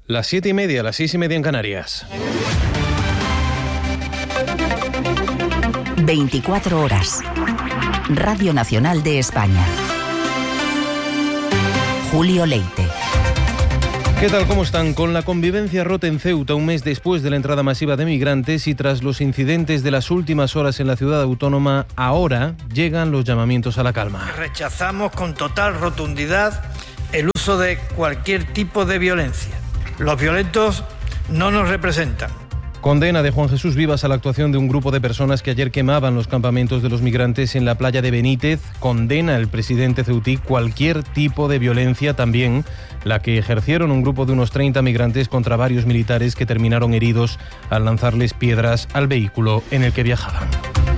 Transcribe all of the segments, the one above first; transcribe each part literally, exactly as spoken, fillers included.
Las siete y media, las seis y media en Canarias. veinticuatro horas. Radio Nacional de España. Julio Leite. ¿Qué tal? ¿Cómo están? Con la convivencia rota en Ceuta un mes después de la entrada masiva de migrantes y tras los incidentes de las últimas horas en la ciudad autónoma, ahora llegan los llamamientos a la calma. Rechazamos con total rotundidad el uso de cualquier tipo de violencia. Los violentos no nos representan. Condena de Juan Jesús Vivas a la actuación de un grupo de personas que ayer quemaban los campamentos de los migrantes en la playa de Benítez. Condena el presidente ceutí cualquier tipo de violencia, también la que ejercieron un grupo de unos treinta migrantes contra varios militares que terminaron heridos al lanzarles piedras al vehículo en el que viajaban.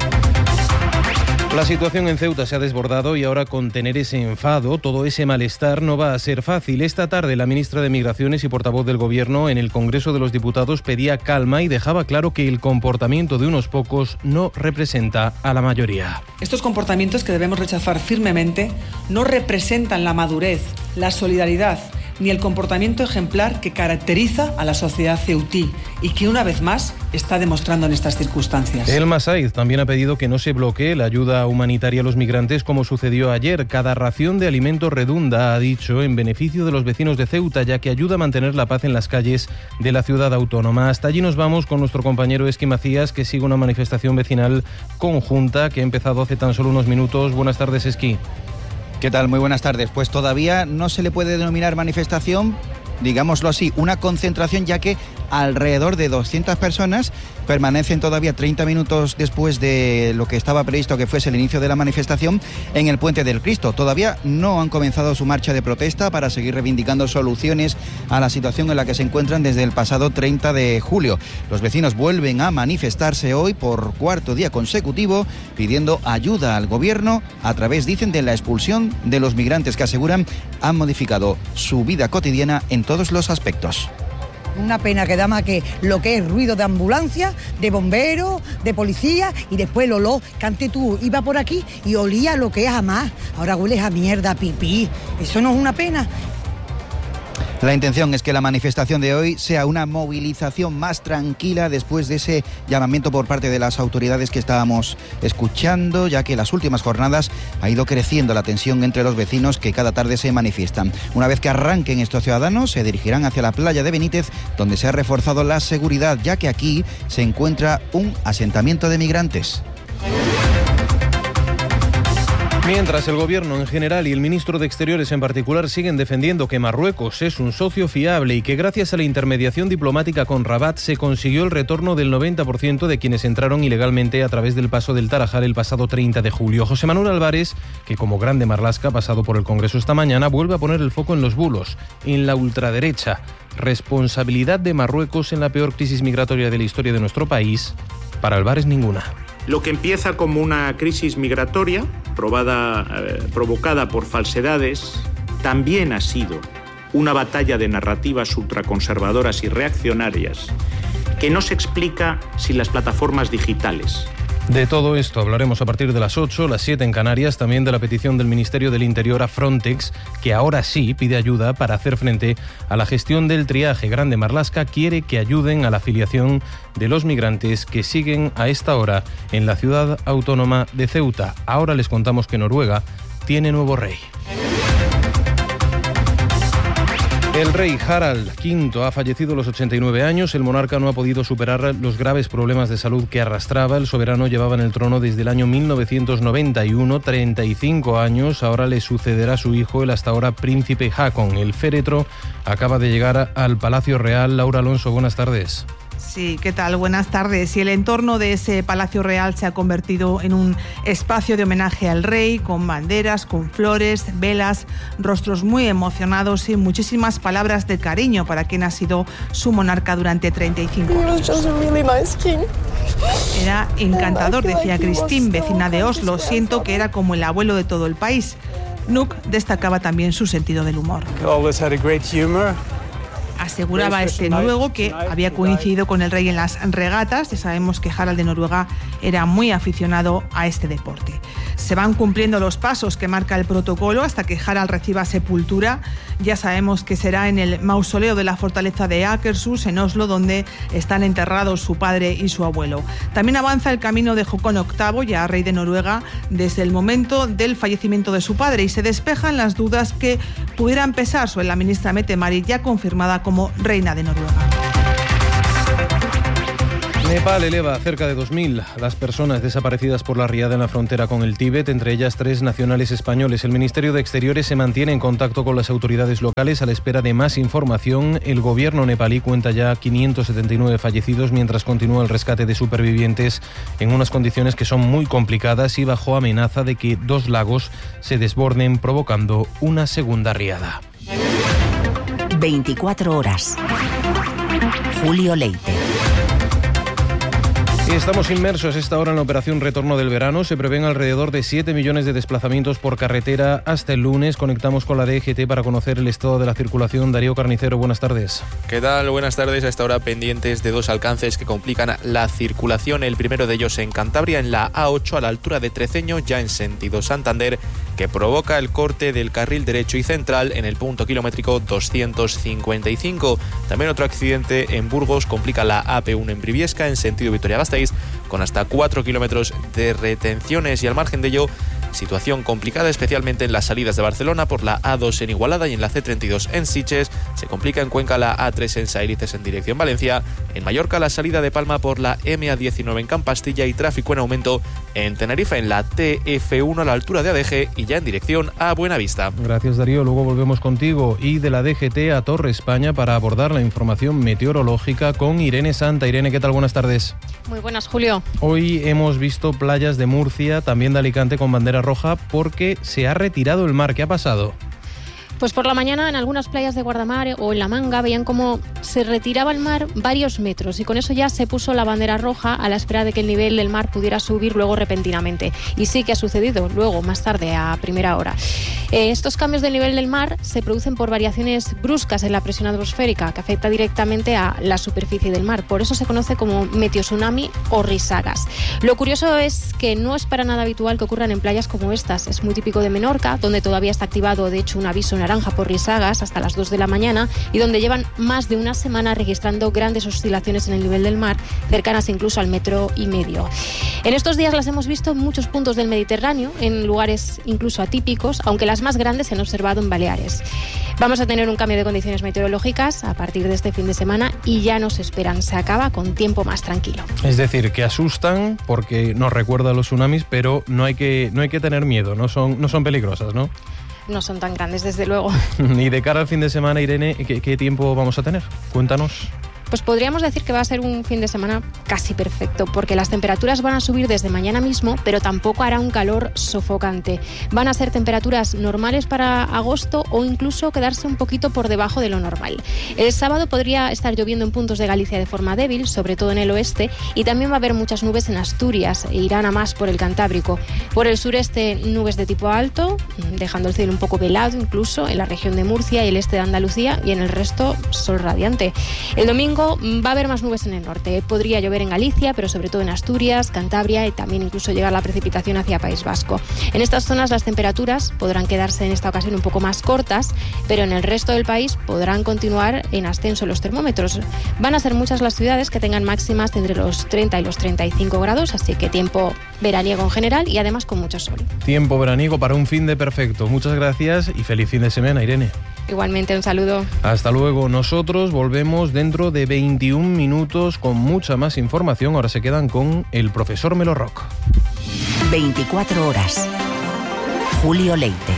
La situación en Ceuta se ha desbordado y ahora contener ese enfado, todo ese malestar, no va a ser fácil. Esta tarde la ministra de Migraciones y portavoz del Gobierno en el Congreso de los Diputados pedía calma y dejaba claro que el comportamiento de unos pocos no representa a la mayoría. Estos comportamientos, que debemos rechazar firmemente, no representan la madurez, la solidaridad ni el comportamiento ejemplar que caracteriza a la sociedad ceutí y que una vez más está demostrando en estas circunstancias. El Masaid también ha pedido que no se bloquee la ayuda humanitaria a los migrantes como sucedió ayer. Cada ración de alimento redunda, ha dicho, en beneficio de los vecinos de Ceuta, ya que ayuda a mantener la paz en las calles de la ciudad autónoma. Hasta allí nos vamos con nuestro compañero Esqui Macías, que sigue una manifestación vecinal conjunta que ha empezado hace tan solo unos minutos. Buenas tardes, Esqui. ¿Qué tal? Muy buenas tardes. Pues todavía no se le puede denominar manifestación, digámoslo así, una concentración, ya que alrededor de doscientas personas permanecen todavía treinta minutos después de lo que estaba previsto que fuese el inicio de la manifestación en el Puente del Cristo. Todavía no han comenzado su marcha de protesta para seguir reivindicando soluciones a la situación en la que se encuentran desde el pasado treinta de julio. Los vecinos vuelven a manifestarse hoy por cuarto día consecutivo pidiendo ayuda al gobierno a través, dicen, de la expulsión de los migrantes que aseguran han modificado su vida cotidiana en todos los aspectos. Una pena que da más que lo que es ruido de ambulancia, de bomberos, de policía y después el olor, que antes tú ibas por aquí y olía lo que es a más. Ahora hueles a mierda, a pipí. Eso no es una pena. La intención es que la manifestación de hoy sea una movilización más tranquila después de ese llamamiento por parte de las autoridades que estábamos escuchando, ya que en las últimas jornadas ha ido creciendo la tensión entre los vecinos que cada tarde se manifiestan. Una vez que arranquen estos ciudadanos, se dirigirán hacia la playa de Benítez, donde se ha reforzado la seguridad, ya que aquí se encuentra un asentamiento de migrantes. Mientras el Gobierno en general y el ministro de Exteriores en particular siguen defendiendo que Marruecos es un socio fiable y que gracias a la intermediación diplomática con Rabat se consiguió el retorno del noventa por ciento de quienes entraron ilegalmente a través del paso del Tarajal el pasado treinta de julio. José Manuel Álvarez, que como grande marlasca ha pasado por el Congreso esta mañana, vuelve a poner el foco en los bulos, en la ultraderecha. Responsabilidad de Marruecos en la peor crisis migratoria de la historia de nuestro país. Para Álvarez, ninguna. Lo que empieza como una crisis migratoria probada, eh, provocada por falsedades, también ha sido una batalla de narrativas ultraconservadoras y reaccionarias que no se explica sin las plataformas digitales. De todo esto hablaremos a partir de las ocho, las siete en Canarias, también de la petición del Ministerio del Interior a Frontex, que ahora sí pide ayuda para hacer frente a la gestión del triaje. Grande Marlaska quiere que ayuden a la afiliación de los migrantes que siguen a esta hora en la ciudad autónoma de Ceuta. Ahora les contamos que Noruega tiene nuevo rey. El rey Harald quinto ha fallecido a los ochenta y nueve años. El monarca no ha podido superar los graves problemas de salud que arrastraba. El soberano llevaba en el trono desde el año mil novecientos noventa y uno, treinta y cinco años. Ahora le sucederá su hijo, el hasta ahora príncipe Haakon. El féretro acaba de llegar al Palacio Real. Laura Alonso, buenas tardes. Sí, ¿qué tal? Buenas tardes. Y el entorno de ese Palacio Real se ha convertido en un espacio de homenaje al rey, con banderas, con flores, velas, rostros muy emocionados y muchísimas palabras de cariño para quien ha sido su monarca durante treinta y cinco años. Era encantador, decía Christine, vecina de Oslo. Siento que era como el abuelo de todo el país. Nuuk destacaba también su sentido del humor. aseguraba este noruego que había coincidido con el rey en las regatas. Ya sabemos que Harald de Noruega era muy aficionado a este deporte. Se van cumpliendo los pasos que marca el protocolo hasta que Harald reciba sepultura. Ya sabemos que será en el mausoleo de la fortaleza de Akershus, en Oslo, donde están enterrados su padre y su abuelo. También avanza el camino de Håkon octavo, ya rey de Noruega, desde el momento del fallecimiento de su padre, y se despejan las dudas que pudieran pesar sobre la ministra Mette-Marit, ya confirmada como reina de Noruega. Nepal eleva a cerca de dos mil las personas desaparecidas por la riada en la frontera con el Tíbet, entre ellas tres nacionales españoles. El Ministerio de Exteriores se mantiene en contacto con las autoridades locales a la espera de más información. El gobierno nepalí cuenta ya quinientos setenta y nueve fallecidos, mientras continúa el rescate de supervivientes en unas condiciones que son muy complicadas y bajo amenaza de que dos lagos se desborden, provocando una segunda riada. veinticuatro horas. Julio Leite. Estamos inmersos esta hora en la operación Retorno del Verano. Se prevén alrededor de siete millones de desplazamientos por carretera hasta el lunes. Conectamos con la D G T para conocer el estado de la circulación. Darío Carnicero, buenas tardes. ¿Qué tal? Buenas tardes. A esta hora pendientes de dos alcances que complican la circulación. El primero de ellos en Cantabria, en la A ocho, a la altura de Treceño, ya en sentido Santander, que provoca el corte del carril derecho y central en el punto kilométrico doscientos cincuenta y cinco. También otro accidente en Burgos complica la A P uno en Briviesca, en sentido Vitoria-Gasteiz, con hasta cuatro kilómetros de retenciones, y al margen de ello, situación complicada especialmente en las salidas de Barcelona por la A dos en Igualada y en la C treinta y dos en Sitges. Se complica en Cuenca la A tres en Sailices en dirección Valencia. En Mallorca la salida de Palma por la M A diecinueve en Campastilla y tráfico en aumento en Tenerife en la T F uno a la altura de Adeje y ya en dirección a Buenavista. Gracias, Darío. Luego volvemos contigo y de la D G T a Torre España para abordar la información meteorológica con Irene Santa. Irene, ¿qué tal? Buenas tardes. Muy buenas, Julio. Hoy hemos visto playas de Murcia, también de Alicante con bandera roja porque se ha retirado el mar. ¿Qué ha pasado? Pues por la mañana en algunas playas de Guardamar o en La Manga veían cómo se retiraba el mar varios metros y con eso ya se puso la bandera roja a la espera de que el nivel del mar pudiera subir luego repentinamente. Y sí que ha sucedido luego, más tarde, a primera hora. Eh, estos cambios del nivel del mar se producen por variaciones bruscas en la presión atmosférica que afecta directamente a la superficie del mar. Por eso se conoce como meteotsunami o risadas. Lo curioso es que no es para nada habitual que ocurran en playas como estas. Es muy típico de Menorca, donde todavía está activado, de hecho, un aviso naranja por risagas hasta las dos de la mañana y donde llevan más de una semana registrando grandes oscilaciones en el nivel del mar, cercanas incluso al metro y medio. En estos días las hemos visto en muchos puntos del Mediterráneo, en lugares incluso atípicos, aunque las más grandes se han observado en Baleares. Vamos a tener un cambio de condiciones meteorológicas a partir de este fin de semana y ya nos esperan. Se acaba con tiempo más tranquilo. Es decir, que asustan porque nos recuerda a los tsunamis, pero no hay que, no hay que tener miedo, no son, no son peligrosas, ¿no? No son tan grandes, desde luego. Y de cara al fin de semana, Irene, ¿qué, qué tiempo vamos a tener? Cuéntanos. Pues podríamos decir que va a ser un fin de semana casi perfecto, porque las temperaturas van a subir desde mañana mismo, pero tampoco hará un calor sofocante. Van a ser temperaturas normales para agosto o incluso quedarse un poquito por debajo de lo normal. El sábado podría estar lloviendo en puntos de Galicia de forma débil, sobre todo en el oeste, y también va a haber muchas nubes en Asturias e irán a más por el Cantábrico. Por el sureste, nubes de tipo alto, dejando el cielo un poco velado incluso en la región de Murcia y el este de Andalucía, y en el resto sol radiante. El domingo va a haber más nubes en el norte. Podría llover en Galicia, pero sobre todo en Asturias, Cantabria y también incluso llegar la precipitación hacia País Vasco. En estas zonas las temperaturas podrán quedarse en esta ocasión un poco más cortas, pero en el resto del país podrán continuar en ascenso los termómetros. Van a ser muchas las ciudades que tengan máximas entre los treinta y los treinta y cinco grados, así que tiempo veraniego en general y además con mucho sol. Tiempo veraniego para un fin de perfecto. Muchas gracias y feliz fin de semana, Irene. Igualmente, un saludo. Hasta luego. Nosotros volvemos dentro de veintiún minutos con mucha más información. Ahora se quedan con el profesor Melo Rock. veinticuatro horas. Julio Leite.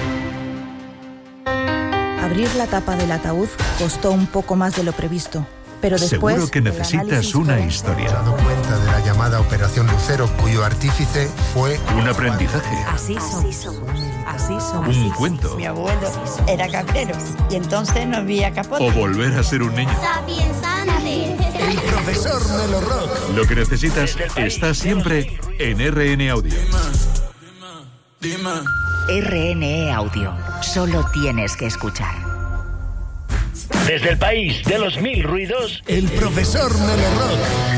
Abrir la tapa del ataúd costó un poco más de lo previsto. Pero después, seguro que necesitas una historia. He dado cuenta de la llamada Operación Lucero, cuyo artífice fue un aprendizaje. Así somos. Así somos. Un cuento. Mi abuelo era cabrero y entonces no había capote. O volver a ser un niño. el profesor Melo Rock. Lo que necesitas está siempre en R N Audio. R N E Audio. Solo tienes que escuchar. Desde el país de los mil ruidos, el profesor Melorrock.